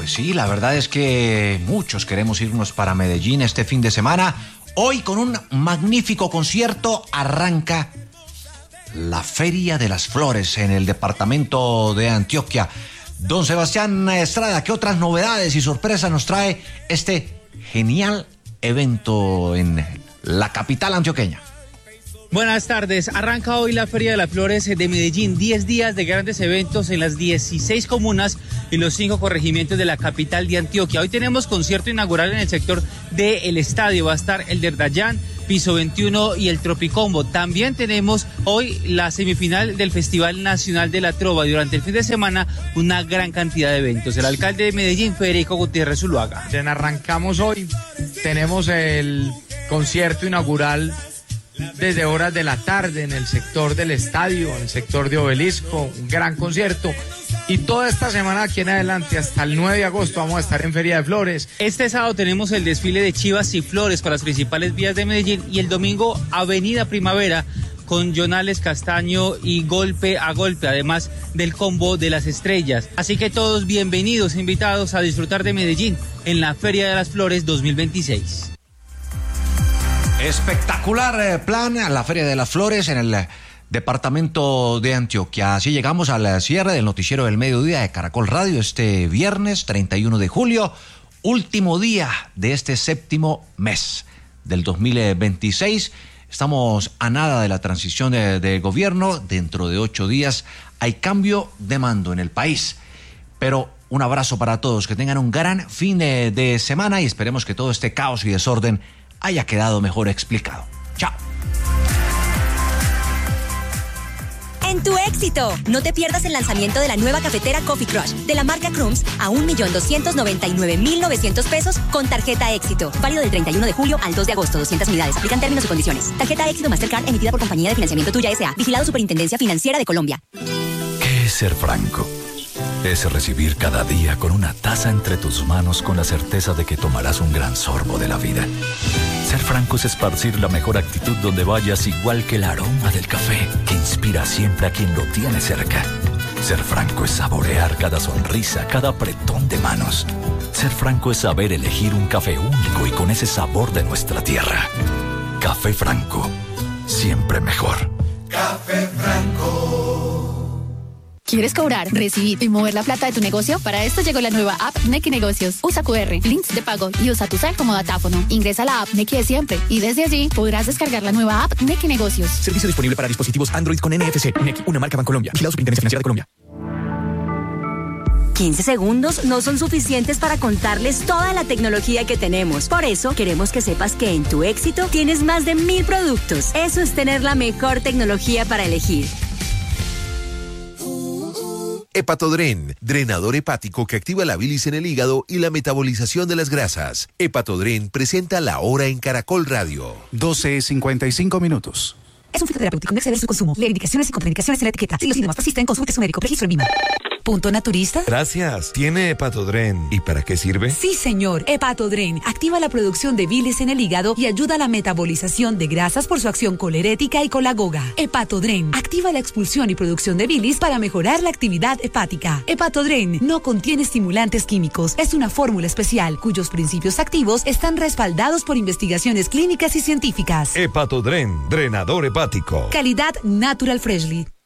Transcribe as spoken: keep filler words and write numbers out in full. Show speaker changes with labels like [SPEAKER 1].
[SPEAKER 1] Pues sí, la verdad es que muchos queremos irnos para Medellín este fin de semana. Hoy con un magnífico concierto arranca la Feria de las Flores en el departamento de Antioquia. Don Sebastián Estrada, ¿qué otras novedades y sorpresas nos trae este genial evento en la capital antioqueña?
[SPEAKER 2] Buenas tardes. Arranca hoy la Feria de las Flores de Medellín. diez días de grandes eventos en las dieciséis comunas y los cinco corregimientos de la capital de Antioquia. Hoy tenemos concierto inaugural en el sector del estadio. Va a estar el de Dayán, Piso veintiuno y el Tropicombo. También tenemos hoy la semifinal del Festival Nacional de la Trova. Durante el fin de semana, una gran cantidad de eventos. El alcalde de Medellín, Federico Gutiérrez Zuluaga.
[SPEAKER 3] Arrancamos hoy. Tenemos el concierto inaugural desde horas de la tarde en el sector del estadio, en el sector de Obelisco, un gran concierto. Y toda esta semana aquí en adelante, hasta el nueve de agosto, vamos a estar en Feria de Flores.
[SPEAKER 2] Este sábado tenemos el desfile de chivas y flores por las principales vías de Medellín y el domingo Avenida Primavera con Jonales Castaño y Golpe a Golpe, además del combo de las estrellas. Así que todos bienvenidos, invitados a disfrutar de Medellín en la Feria de las Flores dos mil veintiséis.
[SPEAKER 1] Espectacular plan a la Feria de las Flores en el departamento de Antioquia. Así llegamos al cierre del noticiero del mediodía de Caracol Radio este viernes treinta y uno de julio, último día de este séptimo mes del dos mil veintiséis. Estamos a nada de la transición de, de gobierno. Dentro de ocho días hay cambio de mando en el país. Pero un abrazo para todos, que tengan un gran fin de, de semana y esperemos que todo este caos y desorden haya quedado mejor explicado. Chao.
[SPEAKER 4] En tu éxito, no te pierdas el lanzamiento de la nueva cafetera Coffee Crush de la marca Crums a un millón doscientos noventa y nueve mil novecientos pesos con tarjeta éxito. Válido del treinta y uno de julio al dos de agosto, doscientas unidades. Aplican términos y condiciones. Tarjeta éxito Mastercard emitida por Compañía de Financiamiento Tuya S A. Vigilado Superintendencia Financiera de Colombia.
[SPEAKER 5] ¿Qué es ser franco? Es recibir cada día con una taza entre tus manos con la certeza de que tomarás un gran sorbo de la vida. Ser franco es esparcir la mejor actitud donde vayas, igual que el aroma del café que inspira siempre a quien lo tiene cerca. Ser franco es saborear cada sonrisa, cada apretón de manos. Ser franco es saber elegir un café único y con ese sabor de nuestra tierra. Café Franco, siempre mejor.
[SPEAKER 6] Café Franco.
[SPEAKER 7] ¿Quieres cobrar, recibir y mover la plata de tu negocio? Para esto llegó la nueva app Nequi Negocios. Usa Q R, links de pago y usa tu cel como datáfono. Ingresa a la app Nequi de siempre y desde allí podrás descargar la nueva app Nequi Negocios.
[SPEAKER 8] Servicio disponible para dispositivos Android con N F C. Nequi, una marca Bancolombia. Vigilado Superintendencia Financiera de Colombia.
[SPEAKER 4] quince segundos no son suficientes para contarles toda la tecnología que tenemos. Por eso, queremos que sepas que en tu éxito tienes más de mil productos. Eso es tener la mejor tecnología para elegir.
[SPEAKER 9] Hepatodren, drenador hepático que activa la bilis en el hígado y la metabolización de las grasas. Hepatodren presenta La Hora en Caracol Radio.
[SPEAKER 10] doce cincuenta y cinco minutos.
[SPEAKER 11] Es un fitoterapéutico, no exceder su consumo. Lee indicaciones y contraindicaciones en la etiqueta. Si los síntomas persisten, consulte a su médico. Registro en Vima. ¿Punto naturista?
[SPEAKER 12] Gracias. ¿Tiene Hepatodren? ¿Y para qué sirve?
[SPEAKER 11] Sí, señor. Hepatodren activa la producción de bilis en el hígado y ayuda a la metabolización de grasas por su acción colerética y colagoga. Hepatodren activa la expulsión y producción de bilis para mejorar la actividad hepática. Hepatodren no contiene estimulantes químicos. Es una fórmula especial cuyos principios activos están respaldados por investigaciones clínicas y científicas.
[SPEAKER 12] Hepatodren, drenador hepático.
[SPEAKER 11] Calidad Natural Freshly.